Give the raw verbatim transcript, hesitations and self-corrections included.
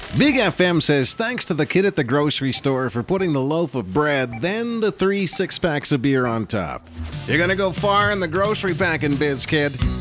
Big F M says thanks to the kid at the grocery store for putting the loaf of bread, then the three six-packs of beer on top. You're gonna go far in the grocery packing biz, kid.